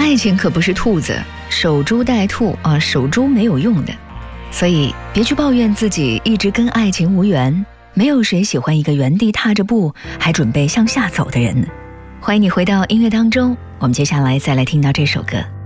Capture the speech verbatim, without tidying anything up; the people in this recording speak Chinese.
爱情可不是兔子，守株待兔啊，守株没有用的。所以别去抱怨自己一直跟爱情无缘，没有谁喜欢一个原地踏着步还准备向下走的人呢。欢迎你回到音乐当中，我们接下来再来听到这首歌。